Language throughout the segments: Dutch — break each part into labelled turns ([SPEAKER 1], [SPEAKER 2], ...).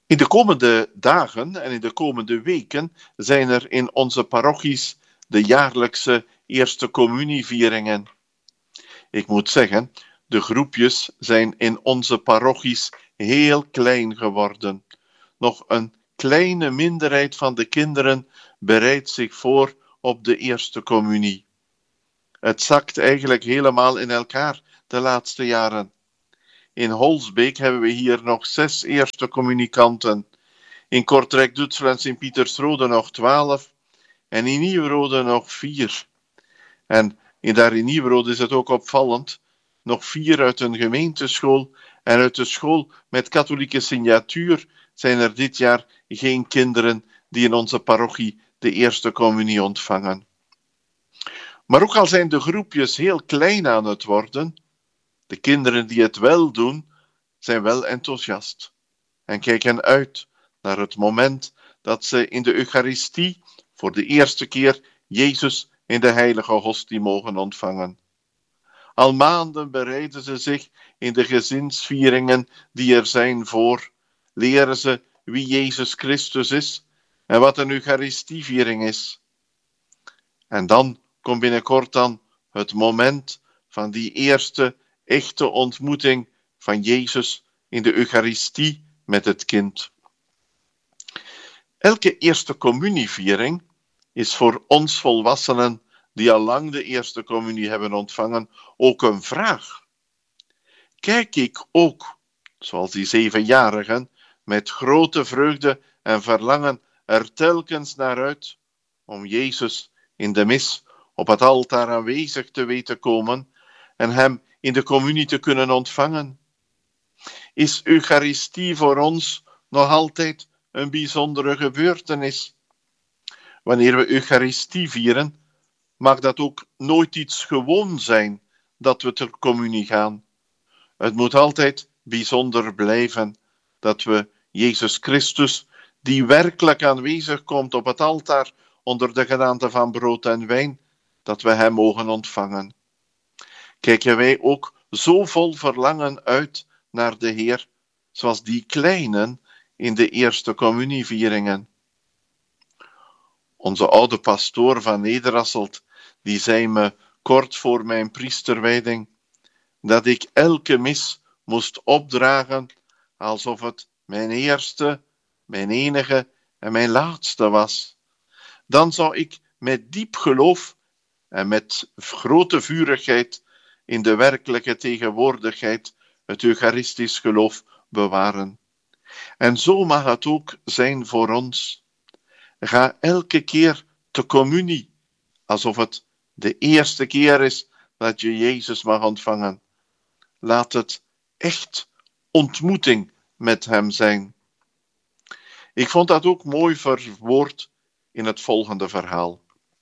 [SPEAKER 1] In de komende dagen en in de komende weken zijn er in onze parochies de jaarlijkse eerste communievieringen. Ik moet zeggen, de groepjes zijn in onze parochies heel klein geworden. Nog een kleine minderheid van de kinderen bereidt zich voor op de eerste communie. Het zakt eigenlijk helemaal in elkaar de laatste jaren. In Holsbeek hebben we hier nog 6 eerste communicanten. In Kortrijk-Dutsel en Sint-Pietersrode nog 12. En in Nieuwerode nog 4. En daar in Nieuwerode is het ook opvallend. Nog 4 uit een gemeenteschool. En uit de school met katholieke signatuur zijn er dit jaar geen kinderen die in onze parochie de eerste communie ontvangen. Maar ook al zijn de groepjes heel klein aan het worden, de kinderen die het wel doen, zijn wel enthousiast en kijken uit naar het moment dat ze in de Eucharistie voor de eerste keer Jezus in de heilige hostie mogen ontvangen. Al maanden bereiden ze zich in de gezinsvieringen die er zijn voor, leren ze wie Jezus Christus is en wat een Eucharistieviering is. En dan komt binnenkort dan het moment van die eerste echte ontmoeting van Jezus in de Eucharistie met het kind. Elke eerste communieviering is voor ons volwassenen die al lang de eerste communie hebben ontvangen ook een vraag. Kijk ik ook, zoals die 7-jarigen, met grote vreugde en verlangen er telkens naar uit om Jezus in de mis op het altaar aanwezig te weten komen en hem in de communie te kunnen ontvangen? Is Eucharistie voor ons nog altijd een bijzondere gebeurtenis? Wanneer we Eucharistie vieren, mag dat ook nooit iets gewoon zijn dat we ter communie gaan. Het moet altijd bijzonder blijven dat we Jezus Christus, die werkelijk aanwezig komt op het altaar onder de gedaante van brood en wijn, dat we hem mogen ontvangen. Kijken wij ook zo vol verlangen uit naar de Heer, zoals die kleinen in de eerste communievieringen. Onze oude pastoor van Nederasselt, die zei me kort voor mijn priesterwijding dat ik elke mis moest opdragen alsof het mijn eerste, mijn enige en mijn laatste was. Dan zou ik met diep geloof en met grote vurigheid in de werkelijke tegenwoordigheid het Eucharistisch geloof bewaren. En zo mag het ook zijn voor ons. Ga elke keer te communie, alsof het de eerste keer is dat je Jezus mag ontvangen. Laat het echt ontmoeting met hem zijn. Ik vond dat ook mooi verwoord in het volgende verhaal.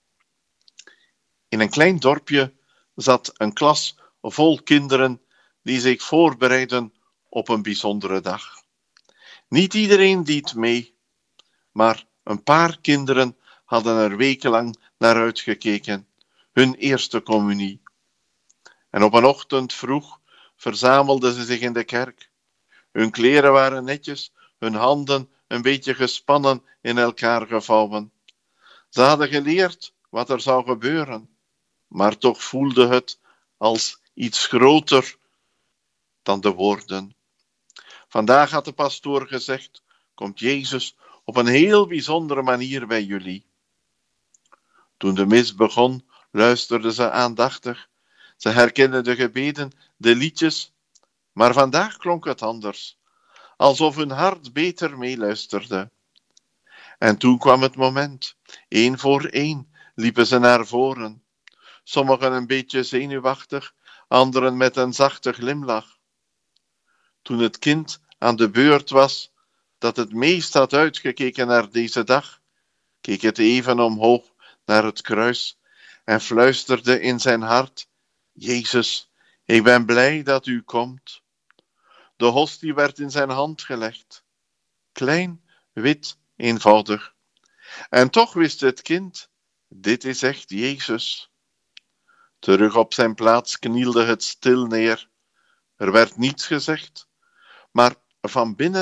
[SPEAKER 1] In een klein dorpje zat een klas vol kinderen die zich voorbereiden op een bijzondere dag. Niet iedereen deed mee, maar een paar kinderen hadden er wekenlang naar uitgekeken, hun eerste communie. En op een ochtend vroeg verzamelden ze zich in de kerk. Hun kleren waren netjes, hun handen een beetje gespannen in elkaar gevouwen. Ze hadden geleerd wat er zou gebeuren, maar toch voelde het als iets groter dan de woorden. Vandaag had de pastoor gezegd, komt Jezus op een heel bijzondere manier bij jullie. Toen de mis begon, luisterden ze aandachtig. Ze herkenden de gebeden, de liedjes, maar vandaag klonk het anders, alsof hun hart beter meeluisterde. En toen kwam het moment. 1 voor 1 liepen ze naar voren. Sommigen een beetje zenuwachtig, anderen met een zachte glimlach. Toen het kind aan de beurt was, dat het meest had uitgekeken naar deze dag, keek het even omhoog naar het kruis en fluisterde in zijn hart: Jezus, ik ben blij dat u komt. De hostie werd in zijn hand gelegd. Klein, wit, eenvoudig. En toch wist het kind, dit is echt Jezus. Terug op zijn plaats knielde het stil neer. Er werd niets gezegd, maar van binnen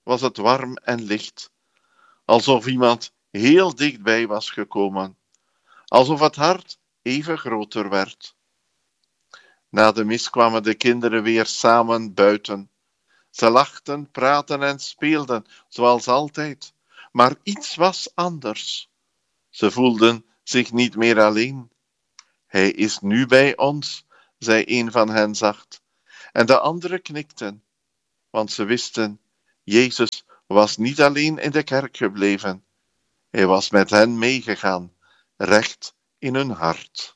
[SPEAKER 1] was het warm en licht, alsof iemand heel dichtbij was gekomen, alsof het hart even groter werd. Na de mis kwamen de kinderen weer samen buiten. Ze lachten, praten en speelden, zoals altijd. Maar iets was anders. Ze voelden zich niet meer alleen. Hij is nu bij ons, zei een van hen zacht. En de anderen knikten, want ze wisten, Jezus was niet alleen in de kerk gebleven. Hij was met hen meegegaan, recht in hun hart.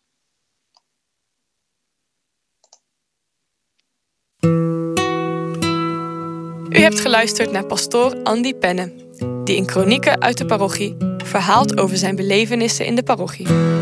[SPEAKER 2] U hebt geluisterd naar pastoor Andy Penne, die in Kronieken uit de parochie verhaalt over zijn belevenissen in de parochie.